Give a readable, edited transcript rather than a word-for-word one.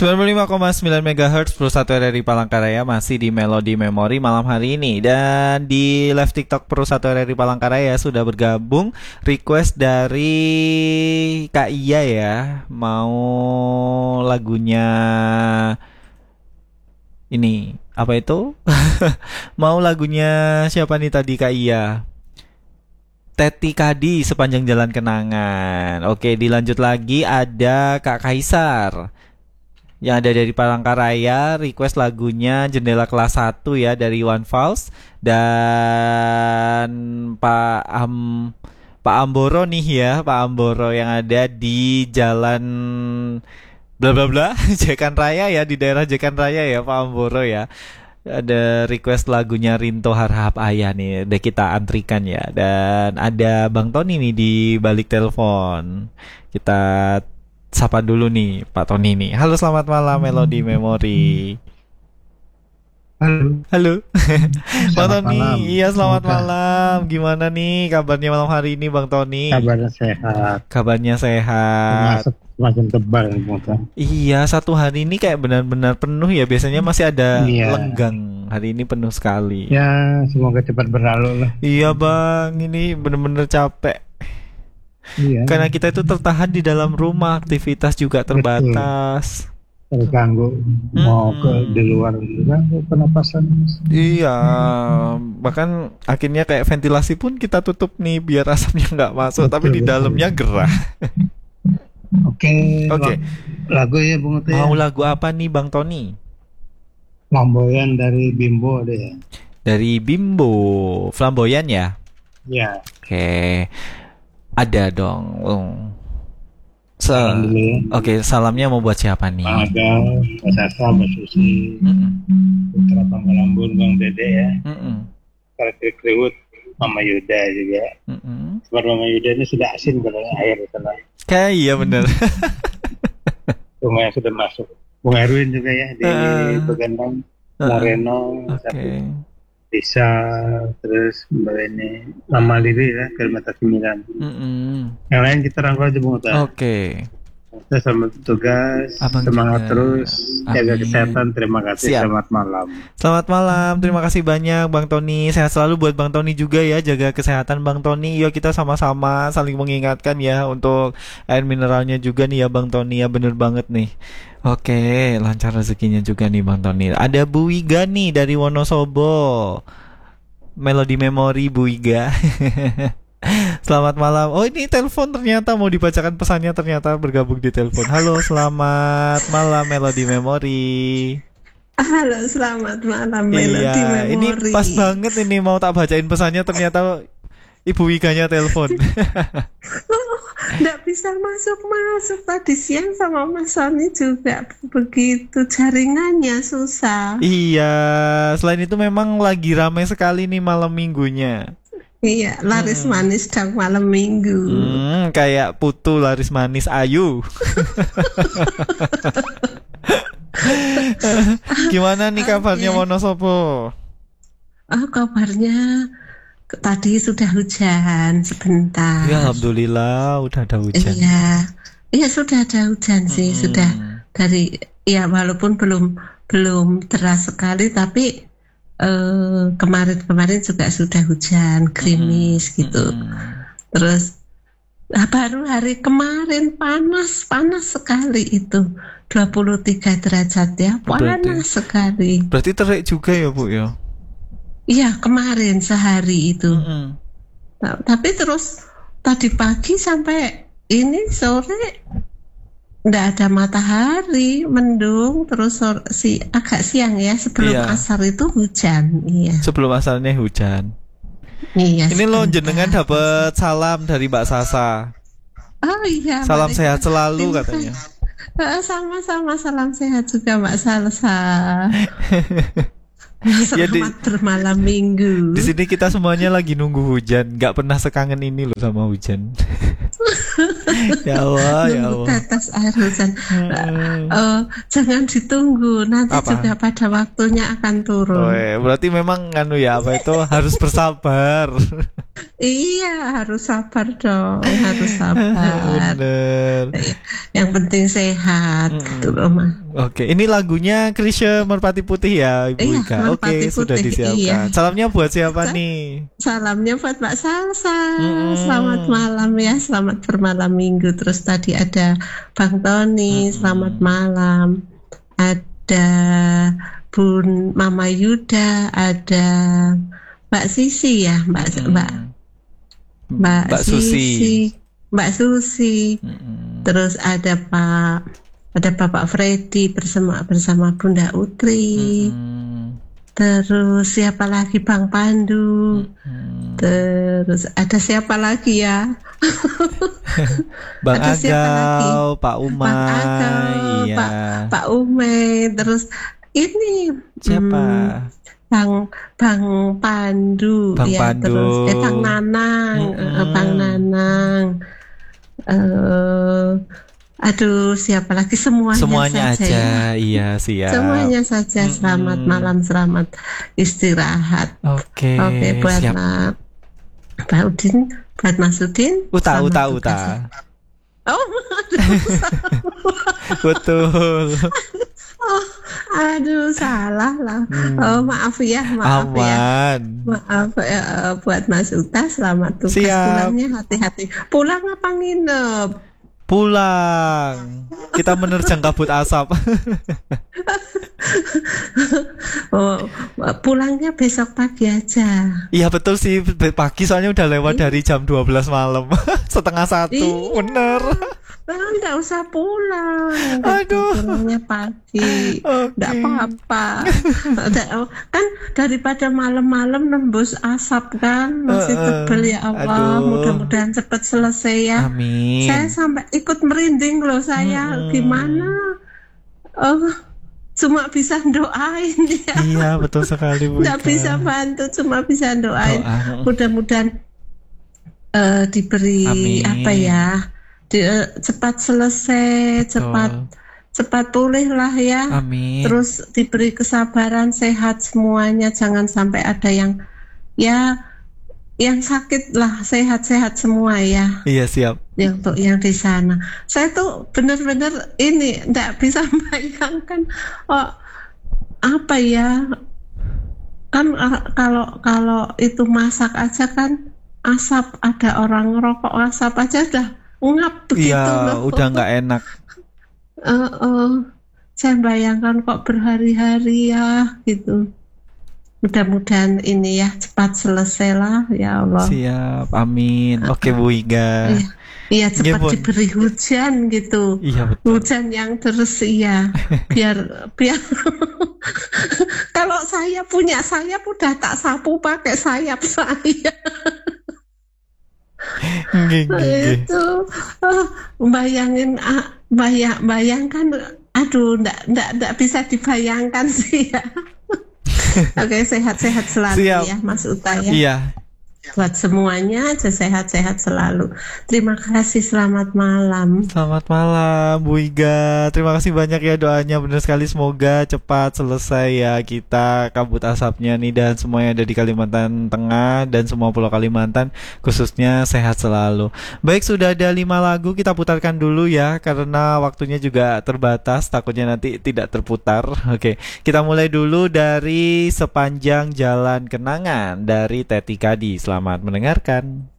95,9 MHz Pro1 RRI Palangkaraya masih di Melodi Memori malam hari ini. Dan di live TikTok Pro1 RRI Palangkaraya sudah bergabung request dari Kak Iya ya. Mau lagunya ini apa itu? Mau lagunya siapa nih tadi Kak Iya? Teti Kadi Sepanjang Jalan Kenangan. Oke, dilanjut lagi ada Kak Kaisar yang ada dari Palangkaraya, request lagunya Jendela Kelas 1 ya dari One Falls. Dan Pak Amboro nih ya, Pak Amboro yang ada di jalan bla bla bla Jekan Raya ya, di daerah Jekan Raya ya Pak Amboro ya. Ada request lagunya Rinto Harahap Ayah nih, udah kita antrikan ya. Dan ada Bang Tony nih di balik telepon. Kita sapa dulu nih Pak Tony nih. Halo, selamat malam Melodi Memori. Halo. Bang Tony. Malam. Iya, selamat malam. Gimana nih kabarnya malam hari ini Bang Tony? Kabarnya sehat. Kabarnya sehat. Semakin tebal nih. Iya, satu hari ini kayak benar-benar penuh ya. Biasanya masih ada lenggang. Hari ini penuh sekali. Ya, semoga cepat berlalu lah. Iya Bang, ini benar-benar capek. Iya. Karena kita itu tertahan di dalam rumah, aktivitas juga terbatas. Terganggu mau di luar juga pernapasan. Iya, bahkan akhirnya kayak ventilasi pun kita tutup nih biar asapnya nggak masuk, tapi di dalamnya gerah. Oke. Lagu ya Bung Teh. Mau lagu apa nih Bang Tony? Flamboyan dari Bimbo deh ya. Dari Bimbo, Flamboyan ya? Ya. Oke. Ada dong. Salam dulu ya. Oke, salamnya mau buat siapa nih? Bang Adal, Mas Asa, Mas Susi, Putra Panggalambun, Bang Dede ya. Karakter Kriwut, Mama Yuda juga. Sebab Mama Yuda ini sudah asin kalau air sana. Kayak iya bener. Rumahnya sudah masuk. Bung Erwin juga ya di Begendang, Moreno, Bisa, terus Mbak ini Mama Lili ya, kilometer 9. Yang lain kita rangkul aja Bung Uta. Oke. Kita selamat tugas, semangat juga. Terus, jaga kesehatan. Terima kasih. Siap. Selamat malam. Selamat malam, terima kasih banyak Bang Tony. Sehat selalu buat Bang Tony juga ya, jaga kesehatan Bang Tony. Yuk kita sama-sama saling mengingatkan ya untuk air mineralnya juga nih ya Bang Tony ya, bener banget nih. Oke, lancar rezekinya juga nih Bang Tony. Ada Bu Wiga nih dari Wonosobo. Melodi Memori Bu Wiga. Selamat malam. Oh, ini telepon ternyata mau dibacakan pesannya, ternyata bergabung di telepon. Halo, selamat malam Melodi Memori. Halo, selamat malam Melodi Memori. Ini pas banget ini mau tak bacain pesannya, ternyata Ibu Wiganya telepon. Nggak bisa masuk tadi siang sama Mas Sony juga begitu, jaringannya susah. Iya, selain itu memang lagi ramai sekali nih malam minggunya. Iya, laris manis dan malam minggu. Kayak Putu laris manis Ayu. Gimana nih kabarnya Wonosobo? Kabarnya tadi sudah hujan sebentar. Ya alhamdulillah udah ada hujan. Iya sudah ada hujan sih, sudah dari ya walaupun belum deras sekali, tapi kemarin juga sudah hujan gerimis gitu. Terus baru hari kemarin panas sekali itu 23 derajat ya, panas sekali. Berarti terik juga ya Bu ya? Iya, kemarin sehari itu. Tapi terus tadi pagi sampai ini sore nggak ada matahari, mendung, terus agak siang ya, sebelum asar itu hujan. Iya. Sebelum asarnya hujan. Iya. Ini lo jenengan dapat salam dari Mbak Sasa. Oh iya. Salam sehat selalu katanya. Sama-sama, salam sehat juga Mbak Salsa. Selamat bermalam minggu. Di sini kita semuanya lagi nunggu hujan, nggak pernah sekangen ini loh sama hujan. Ya Allah, ya Allah. Tetes air hujan. Jangan ditunggu, nanti juga pada waktunya akan turun. Berarti memang harus bersabar. Iya, harus sabar dong, harus sabar. Bener. Yang penting sehat, gitu loh, Ma. Oke, ini lagunya Chrisye Merpati Putih ya, Ibu Iya, Ika. Oke, Merpati sudah Putih, disiapkan. iya. Salamnya buat siapa nih? Salamnya buat Mbak Salsa. Selamat malam ya, selamat bermalam minggu. Terus tadi ada Bang Tony, selamat malam. Ada Bun Mama Yuda, ada Mbak Sisi ya, Mbak Sisi, Mbak Susi. Terus ada Bapak Freddy bersama Bunda Utri. Terus siapa lagi, Bang Pandu. Terus ada siapa lagi ya? Bang Ada siapa lagi? Agau, Pak Umay, Bang Agau, iya. Pak Umay. Terus ini Siapa? Bang Pandu, Bang ya. Pandu. Terus Bang Nanang, Bang Nanang. Aduh, siapa lagi? Semuanya aja, saja ya. iya siap. Semuanya saja. Selamat malam, selamat istirahat. Oke, buat siap. Pak Udin, buat Mas Udin. Uta. Oh, Betul. aduh, salah lah. Oh, maaf ya. Aman. Maaf buat Mas Uta, selamat tugas. Siap. Pulangnya hati-hati. Pulang apa nginep? Pulang. Kita menerjang kabut asap. Oh, pulangnya besok pagi aja. Iya betul sih, pagi soalnya udah lewat dari jam 12 malam. 12:30. Bener. Nggak usah pulang. Aduh. Pulangnya pagi. Oke. Nggak apa-apa. Kan daripada malam-malam nembus asap kan masih tebel ya Allah. Aduh. Mudah-mudahan cepat selesai ya. Amin. Saya sampai ikut merinding loh saya. Gimana? Cuma bisa doain ya. Iya betul sekali Bu Nggak Ika. bisa bantu, cuma bisa doain. Doa. Mudah-mudahan diberi Amin. apa ya? Cepat selesai, cepat pulih lah ya. Amin. Terus diberi kesabaran, sehat semuanya, jangan sampai ada yang sakit lah, sehat-sehat semua ya. Iya siap. Untuk yang di sana, saya tuh benar-benar ini nggak bisa membayangkan apa ya, kan kalau itu masak aja kan asap, ada orang ngerokok asap aja udah ngap begitu Iya loh. udah nggak enak. Saya bayangkan kok berhari-hari ya gitu. Mudah-mudahan ini ya cepat selesai lah ya Allah. Siap, amin. Oke Bu Ika. Iya cepat Bun. diberi hujan gitu. Iya betul. Hujan yang terus ya. biar kalau saya punya sayap udah tak sapu pakai sayap saya. Itu bayangkan, aduh ndak bisa dibayangkan sih ya. Oke, sehat-sehat selalu. Siap. Ya Mas Uta ya. Iya. Buat semuanya aja sehat-sehat selalu. Terima kasih, selamat malam. Selamat malam Bu Iga. Terima kasih banyak ya doanya, benar sekali, semoga cepat selesai ya kita kabut asapnya nih, dan semuanya ada di Kalimantan Tengah dan semua pulau Kalimantan khususnya sehat selalu. Baik, sudah ada 5 lagu kita putarkan dulu ya karena waktunya juga terbatas, takutnya nanti tidak terputar. Oke, kita mulai dulu dari Sepanjang Jalan Kenangan dari Teti Kadi. Selamat mendengarkan.